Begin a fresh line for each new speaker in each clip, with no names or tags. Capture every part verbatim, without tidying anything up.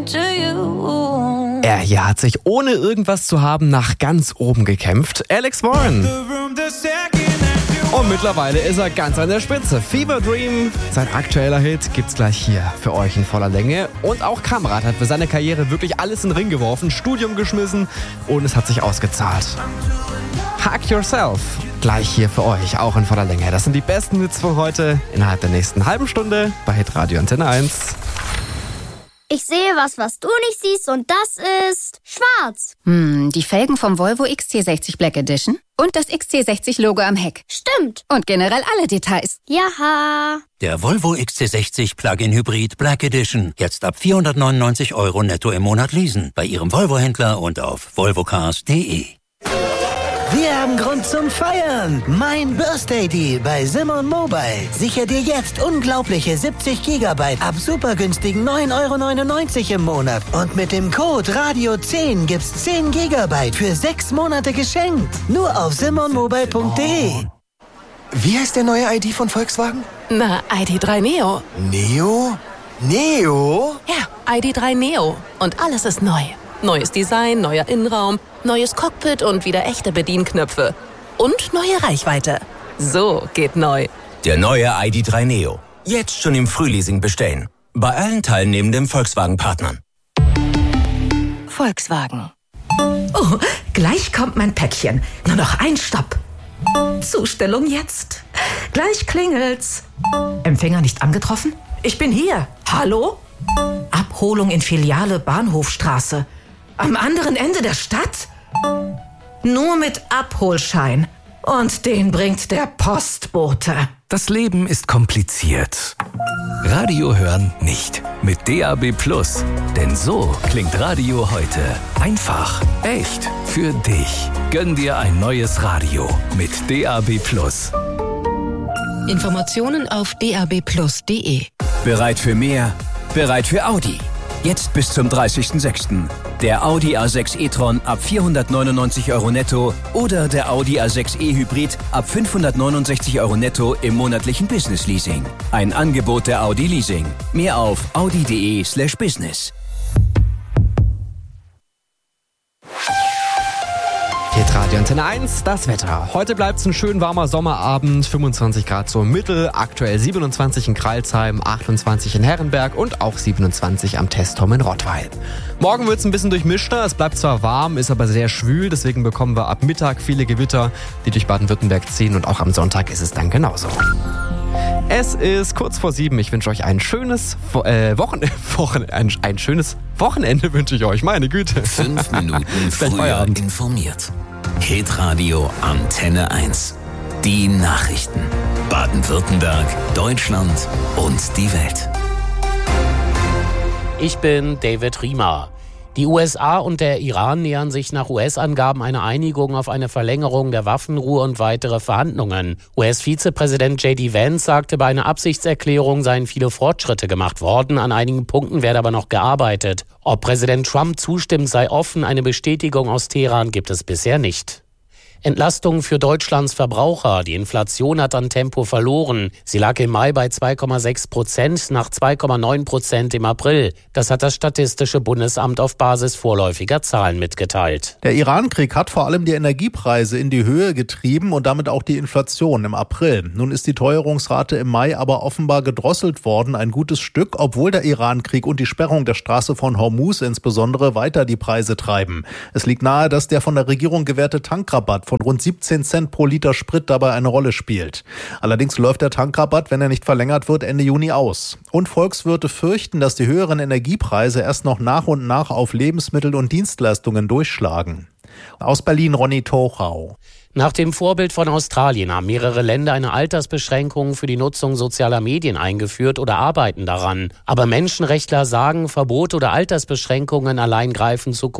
to you.
Er hier hat sich ohne irgendwas zu haben nach ganz oben gekämpft. Alex Warren. Und mittlerweile ist er ganz an der Spitze. Fever Dream, sein aktueller Hit, gibt's gleich hier für euch in voller Länge. Und auch Kamrat hat für seine Karriere wirklich alles in den Ring geworfen, Studium geschmissen und es hat sich ausgezahlt. Hug Yourself, gleich hier für euch, auch in voller Länge. Das sind die besten Hits von heute innerhalb der nächsten halben Stunde bei Hitradio Antenne eins.
Ich sehe was, was du nicht siehst, und das ist schwarz.
Hm, die Felgen vom Volvo X C sechzig Black Edition und das X C sechzig Logo am Heck.
Stimmt.
Und generell alle Details.
Jaha.
Der Volvo X C sechzig Plug-in Hybrid Black Edition. Jetzt ab vierhundertneunundneunzig Euro netto im Monat leasen. Bei Ihrem Volvo-Händler und auf volvocars punkt de.
Wir haben Grund zum Feiern. Mein Birthday-Deal bei Simon Mobile. Sicher dir jetzt unglaubliche siebzig Gigabyte ab super günstigen neun Euro neunundneunzig im Monat. Und mit dem Code Radio zehn gibt's zehn Gigabyte für sechs Monate geschenkt. Nur auf simon mobile punkt de.
Wie heißt der neue I D von Volkswagen?
Na, I D drei Neo.
Neo? Neo?
Ja, I D drei Neo. Und alles ist neu. Neues Design, neuer Innenraum, neues Cockpit und wieder echte Bedienknöpfe. Und neue Reichweite. So geht neu.
Der neue I D drei Neo. Jetzt schon im Frühleasing bestellen. Bei allen teilnehmenden Volkswagen-Partnern.
Volkswagen.
Oh, gleich kommt mein Päckchen. Nur noch ein Stopp. Zustellung jetzt. Gleich klingelt's. Empfänger nicht angetroffen? Ich bin hier. Hallo? Abholung in Filiale Bahnhofstraße. Am anderen Ende der Stadt? Nur mit Abholschein. Und den bringt der Postbote.
Das Leben ist kompliziert. Radio hören nicht. Mit D A B Plus. Denn so klingt Radio heute. Einfach, echt, für dich. Gönn dir ein neues Radio mit D A B Plus.
Informationen auf d a b plus punkt de.
Bereit für mehr? Bereit für Audi. Jetzt bis zum dreißigsten sechsten Der Audi A sechs e-tron ab vierhundertneunundneunzig Euro netto oder der Audi A sechs e-Hybrid ab fünfhundertneunundsechzig Euro netto im monatlichen Business-Leasing. Ein Angebot der Audi Leasing. Mehr auf audi punkt de slash business.
Hitradio Antenne eins, das Wetter. Heute bleibt es ein schön warmer Sommerabend, fünfundzwanzig Grad so im Mittel, aktuell siebenundzwanzig in Crailsheim, achtundzwanzig in Herrenberg und auch siebenundzwanzig am Testturm in Rottweil. Morgen wird es ein bisschen durchmischter, es bleibt zwar warm, ist aber sehr schwül, deswegen bekommen wir ab Mittag viele Gewitter, die durch Baden-Württemberg ziehen, und auch am Sonntag ist es dann genauso. Es ist kurz vor sieben. Ich wünsche euch ein schönes äh, Wochen Wochen ein, ein schönes Wochenende wünsche ich euch. Meine Güte.
Fünf Minuten früher informiert. Hitradio Antenne eins. Die Nachrichten. Baden-Württemberg, Deutschland und die Welt.
Ich bin David Riemer. Die U S A und der Iran nähern sich nach U S-Angaben einer Einigung auf eine Verlängerung der Waffenruhe und weitere Verhandlungen. U S-Vizepräsident J D Vance sagte, bei einer Absichtserklärung seien viele Fortschritte gemacht worden. An einigen Punkten werde aber noch gearbeitet. Ob Präsident Trump zustimmt, sei offen. Eine Bestätigung aus Teheran gibt es bisher nicht. Entlastung für Deutschlands Verbraucher. Die Inflation hat an Tempo verloren. Sie lag im Mai bei zwei Komma sechs Prozent nach zwei Komma neun Prozent im April. Das hat das Statistische Bundesamt auf Basis vorläufiger Zahlen mitgeteilt.
Der Iran-Krieg hat vor allem die Energiepreise in die Höhe getrieben und damit auch die Inflation im April. Nun ist die Teuerungsrate im Mai aber offenbar gedrosselt worden, ein gutes Stück, obwohl der Iran-Krieg und die Sperrung der Straße von Hormuz insbesondere weiter die Preise treiben. Es liegt nahe, dass der von der Regierung gewährte Tankrabatt von rund siebzehn Cent pro Liter Sprit dabei eine Rolle spielt. Allerdings läuft der Tankrabatt, wenn er nicht verlängert wird, Ende Juni aus. Und Volkswirte fürchten, dass die höheren Energiepreise erst noch nach und nach auf Lebensmittel und Dienstleistungen durchschlagen. Aus Berlin Ronny Tochau.
Nach dem Vorbild von Australien haben mehrere Länder eine Altersbeschränkung für die Nutzung sozialer Medien eingeführt oder arbeiten daran. Aber Menschenrechtler sagen, Verbote oder Altersbeschränkungen allein greifen zu kurz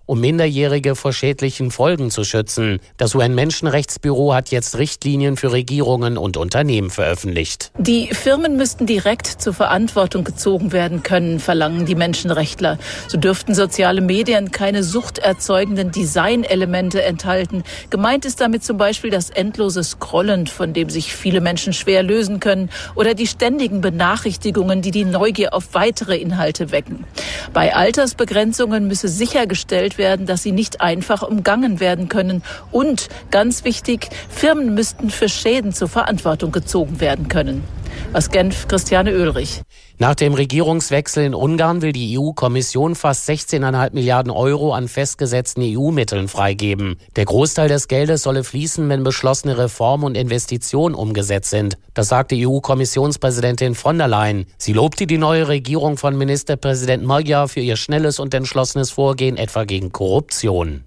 um Minderjährige vor schädlichen Folgen zu schützen. Das U N-Menschenrechtsbüro hat jetzt Richtlinien für Regierungen und Unternehmen veröffentlicht.
Die Firmen müssten direkt zur Verantwortung gezogen werden können, verlangen die Menschenrechtler. So dürften soziale Medien keine suchterzeugenden Designelemente enthalten. Gemeint ist damit zum Beispiel das endlose Scrollen, von dem sich viele Menschen schwer lösen können, oder die ständigen Benachrichtigungen, die die Neugier auf weitere Inhalte wecken. Bei Altersbegrenzungen müsse sichergestellt werden, dass sie nicht einfach umgangen werden können. Und, ganz wichtig, Firmen müssten für Schäden zur Verantwortung gezogen werden können. Aus Genf, Christiane Oehlrich.
Nach dem Regierungswechsel in Ungarn will die E U-Kommission fast sechzehn Komma fünf Milliarden Euro an festgesetzten E U-Mitteln freigeben. Der Großteil des Geldes solle fließen, wenn beschlossene Reformen und Investitionen umgesetzt sind. Das sagte E U-Kommissionspräsidentin von der Leyen. Sie lobte die neue Regierung von Ministerpräsident Magyar für ihr schnelles und entschlossenes Vorgehen, etwa gegen Korruption.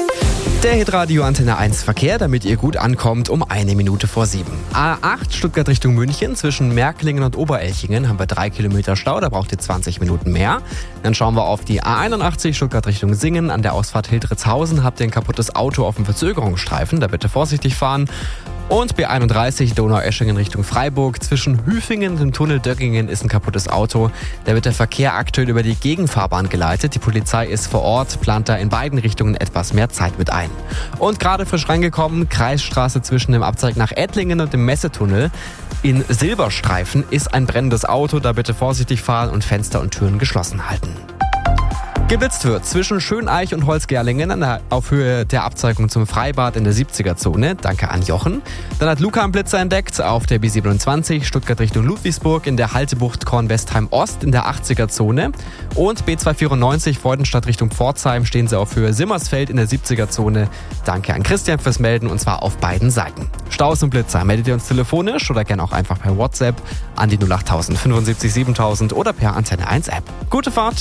Der Hitradio Antenne eins Verkehr, damit ihr gut ankommt, um eine Minute vor sieben. A acht Stuttgart Richtung München, zwischen Märklingen und Oberelchingen haben wir drei Kilometer Stau, da braucht ihr zwanzig Minuten mehr. Dann schauen wir auf die A einundachtzig Stuttgart Richtung Singen, an der Ausfahrt Hildritzhausen habt ihr ein kaputtes Auto auf dem Verzögerungsstreifen, da bitte vorsichtig fahren. Und B einunddreißig Donaueschingen Richtung Freiburg. Zwischen Hüfingen und dem Tunnel Döckingen ist ein kaputtes Auto. Da wird der Verkehr aktuell über die Gegenfahrbahn geleitet. Die Polizei ist vor Ort, plant da in beiden Richtungen etwas mehr Zeit mit ein. Und gerade frisch reingekommen, Kreisstraße zwischen dem Abzweig nach Ettlingen und dem Messetunnel. In Silberstreifen ist ein brennendes Auto. Da bitte vorsichtig fahren und Fenster und Türen geschlossen halten. Geblitzt wird zwischen Schöneich und Holzgerlingen auf Höhe der Abzweigung zum Freibad in der siebziger-Zone. Danke an Jochen. Dann hat Luca einen Blitzer entdeckt auf der B siebenundzwanzig Stuttgart Richtung Ludwigsburg in der Haltebucht Kornwestheim Ost in der achtziger-Zone. Und B zweihundertvierundneunzig Freudenstadt Richtung Pforzheim stehen sie auf Höhe Simmersfeld in der siebziger-Zone. Danke an Christian fürs Melden und zwar auf beiden Seiten. Staus und Blitzer meldet ihr uns telefonisch oder gerne auch einfach per WhatsApp an die null acht null null fünfundsiebzig siebentausend oder per Antenne eins App. Gute Fahrt!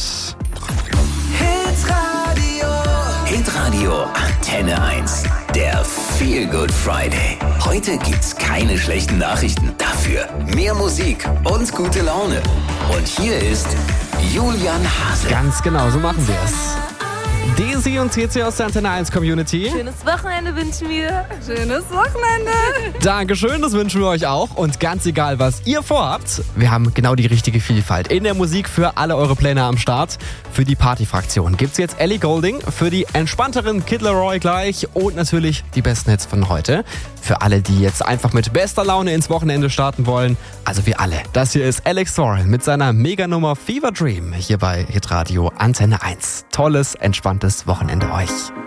Hitradio. Hitradio Antenne eins. Der Feel Good Friday. Heute gibt's keine schlechten Nachrichten. Dafür mehr Musik und gute Laune. Und hier ist Julian Hase.
Ganz genau, so machen wir es. Desi und C C aus der Antenne eins Community.
Schönes Wochenende wünschen wir. Schönes Wochenende.
Dankeschön, das wünschen wir euch auch. Und ganz egal, was ihr vorhabt, wir haben genau die richtige Vielfalt in der Musik für alle eure Pläne am Start. Für die Partyfraktion gibt's jetzt Ellie Goulding, für die entspannteren Kid Laroi gleich und natürlich die besten Hits von heute. Für alle, die jetzt einfach mit bester Laune ins Wochenende starten wollen, also wir alle. Das hier ist Alex Soren mit seiner Meganummer Fever Dream hier bei Hitradio Antenne eins. Tolles, entspanntes Wochenende euch.